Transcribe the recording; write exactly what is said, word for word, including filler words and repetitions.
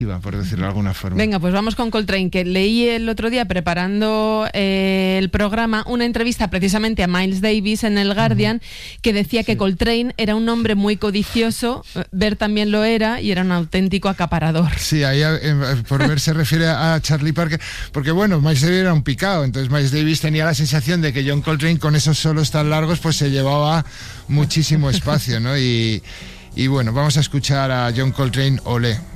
por decirlo de alguna forma. Venga, pues vamos con Coltrane, que leí el otro día preparando eh, el programa una entrevista precisamente a Miles Davis en el Guardian, uh-huh. que decía sí. que Coltrane era un hombre muy codicioso, Ver también lo era, y era un auténtico acaparador. Sí, ahí eh, por Ver se refiere a Charlie Parker, porque bueno, Miles Davis era un picado, entonces Miles Davis tenía la sensación de que John Coltrane con esos solos tan largos pues se llevaba muchísimo espacio, ¿no? Y, y bueno, vamos a escuchar a John Coltrane, Olé.